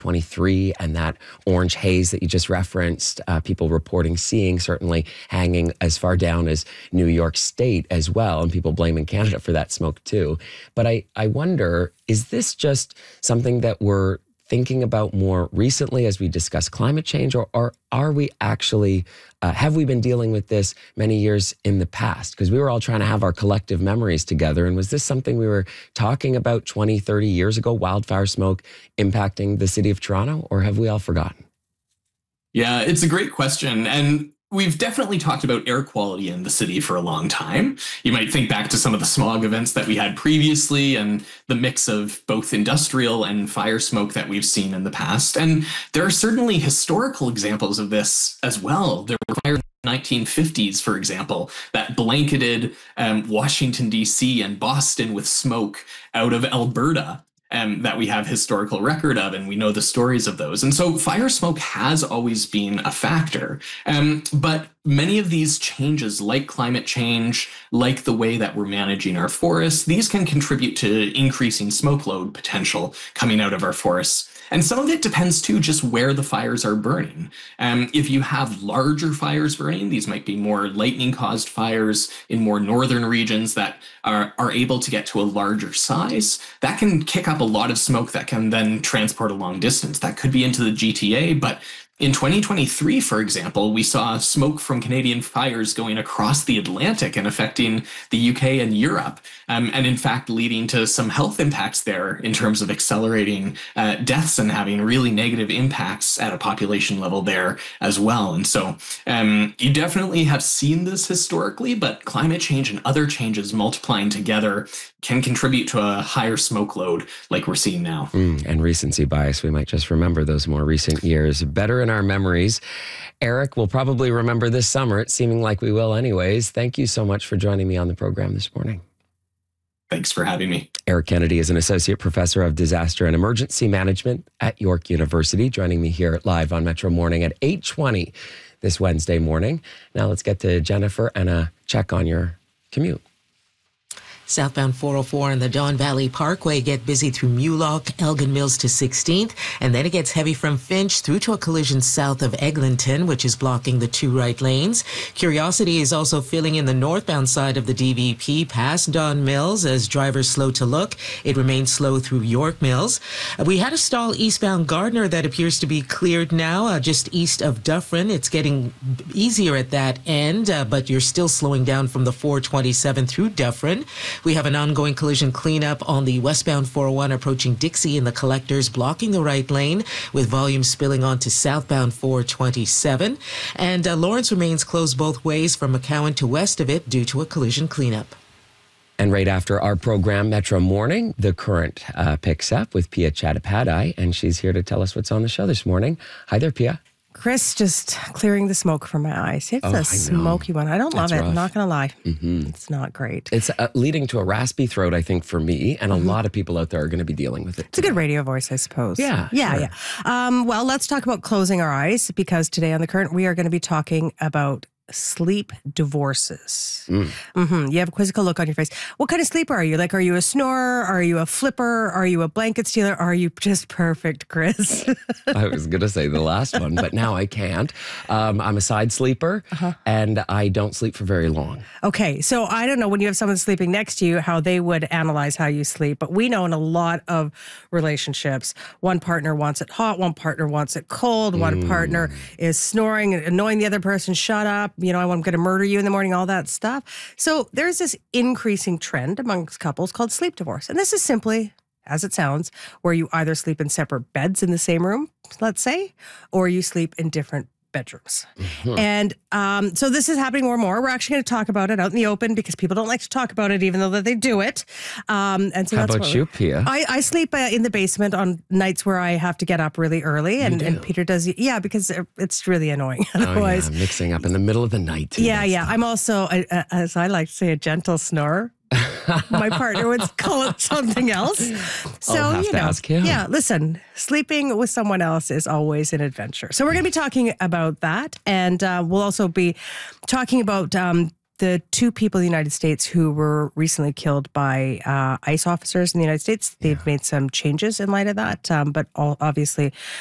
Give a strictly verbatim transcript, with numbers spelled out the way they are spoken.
twenty-three and that orange haze that you just referenced, uh, people reporting seeing, certainly hanging as far down as New York State as well, and people blaming Canada for that smoke too. But I, I wonder, is this just something that we're thinking about more recently as we discuss climate change, or, or are we actually, uh, have we been dealing with this many years in the past? Because we were all trying to have our collective memories together. And was this something we were talking about twenty, thirty years ago, wildfire smoke impacting the city of Toronto, or have we all forgotten? Yeah, it's a great question. And we've definitely talked about air quality in the city for a long time. You might think back to some of the smog events that we had previously and the mix of both industrial and fire smoke that we've seen in the past. And there are certainly historical examples of this as well. There were fires in the nineteen fifties, for example, that blanketed um, Washington, D C and Boston with smoke out of Alberta. Um, that we have historical record of, and we know the stories of those. And so fire smoke has always been a factor. Um, but many of these changes, like climate change, like the way that we're managing our forests, these can contribute to increasing smoke load potential coming out of our forests. And some of it depends too, just where the fires are burning. Um, if you have larger fires burning, these might be more lightning caused fires in more northern regions that are, are able to get to a larger size. That can kick up a lot of smoke that can then transport a long distance. That could be into the G T A, but in twenty twenty-three, for example, we saw smoke from Canadian fires going across the Atlantic and affecting the U K and Europe, um, and in fact leading to some health impacts there in terms of accelerating uh, deaths and having really negative impacts at a population level there as well. And so um, you definitely have seen this historically, but climate change and other changes multiplying together can contribute to a higher smoke load like we're seeing now. Mm, and recency bias, we might just remember those more recent years better in our memories. Eric will probably remember this summer, it's seeming like we will anyways. Thank you so much for joining me on the program this morning. Thanks for having me. Eric Kennedy is an associate professor of disaster and emergency management at York University, joining me here live on Metro Morning at eight twenty this Wednesday morning. Now let's get to Jennifer and a check on your commute. Southbound four oh four and the Don Valley Parkway get busy through Mulock, Elgin Mills to sixteenth, and then it gets heavy from Finch through to a collision south of Eglinton, which is blocking the two right lanes. Curiosity is also filling in the northbound side of the D V P past Don Mills as drivers slow to look. It remains slow through York Mills. Uh, we had a stall eastbound Gardner that appears to be cleared now, uh, just east of Dufferin. It's getting easier at that end, uh, but you're still slowing down from the four twenty-seven through Dufferin. We have an ongoing collision cleanup on the westbound four oh one approaching Dixie in the collectors, blocking the right lane with volume spilling onto southbound four twenty-seven. And uh, Lawrence remains closed both ways from McCowan to west of it due to a collision cleanup. And right after our program, Metro Morning, The Current uh, picks up with Pia Chattopadhyay, and she's here to tell us what's on the show this morning. Hi there, Pia. Chris, just clearing the smoke from my eyes. It's Oh, I know. a smoky one. I don't That's love it. rough. I'm not going to lie. Mm-hmm. It's not great. It's uh, leading to a raspy throat, I think, for me, and a lot of people out there are going to be dealing with it. It's a good radio voice, I suppose. Yeah, Yeah, sure. yeah. Um, well, let's talk about closing our eyes, because today on The Current, we are going to be talking about sleep divorces. Mm. Mm-hmm. You have a quizzical look on your face. What kind of sleeper are you? Like, are you a snorer? Are you a flipper? Are you a blanket stealer? Are you just perfect, Chris? I was going to say the last one, but now I can't. Um, I'm a side sleeper, Uh-huh. and I don't sleep for very long. Okay, so I don't know when you have someone sleeping next to you how they would analyze how you sleep, but we know in a lot of relationships, one partner wants it hot, one partner wants it cold, one Mm. partner is snoring and annoying the other person, shut up, you know, I'm going to murder you in the morning, all that stuff. So there's this increasing trend amongst couples called sleep divorce. And this is simply, as it sounds, where you either sleep in separate beds in the same room, let's say, or you sleep in different bedrooms. Mhm. And um, so this is happening more and more. We're actually going to talk about it out in the open because people don't like to talk about it, even though that they do it. Um, and so How that's about what you, Pia? I, I sleep uh, in the basement on nights where I have to get up really early, and, do? and Peter does. Yeah, because it's really annoying. Oh, Otherwise, yeah, mixing up in the middle of the night. Too. yeah, That's yeah. the- I'm also, a, a, as I like to say, a gentle snorer. My partner would call it something else. So, I'll have you to know, ask him. yeah, listen, sleeping with someone else is always an adventure. So we're going to be talking about that. And uh, we'll also be talking about um, the two people in the United States who were recently killed by uh, ICE officers in the United States, they've yeah. made some changes in light of that. Um, but all, obviously,